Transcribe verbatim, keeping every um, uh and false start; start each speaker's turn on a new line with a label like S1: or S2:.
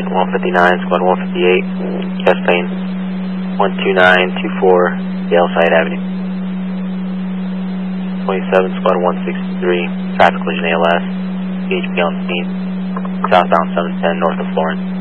S1: one fifty-nine, squad one fifty-eight, chest plane, one two nine two four, Yale Side Avenue. twenty-seven, squad one sixty-three, traffic collision A L S, H P on scene, southbound seven ten north of Florence.